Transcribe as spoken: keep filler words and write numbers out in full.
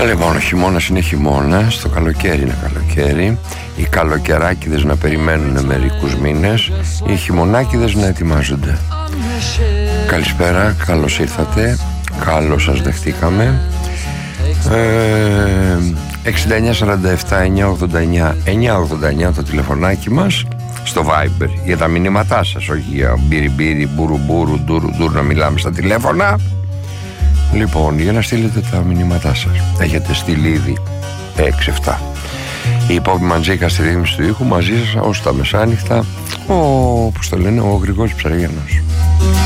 Λοιπόν, ο χειμώνας είναι χειμώνας, το καλοκαίρι είναι καλοκαίρι. Οι καλοκαιράκηδες να περιμένουν μερικούς μήνες, οι χειμωνάκηδες να ετοιμάζονται. Καλησπέρα, καλώς ήρθατε, καλώς σας δεχτήκαμε. ε, εξήντα εννιά σαράντα επτά εννιακόσια ογδόντα εννιά εννιακόσια ογδόντα εννιά το τηλεφωνάκι μας, στο Viber για τα μηνύματά σας, όχι για μπύρι μπύρι, μπούρου μπούρου, ντούρου ντούρου να μιλάμε στα τηλέφωνα. Λοιπόν, για να στείλετε τα μηνύματά σας, έχετε στείλει ήδη έξι επτά. Η Πόπη Μαντζίκα στη ρύθμιση του ήχου, μαζί σας ως τα μεσάνυχτα ο, πώς το λένε, ο Γρηγόρης Ψαραγιάννος.